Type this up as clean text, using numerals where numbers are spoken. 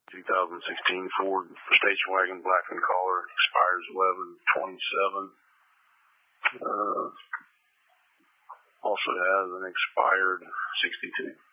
2016 Ford station wagon, black in color, expires 11/27. Also has an expired 62.